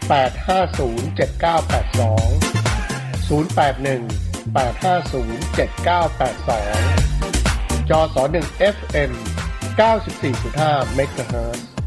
จส.1 FM 94.5 เมกะเฮิรตซ์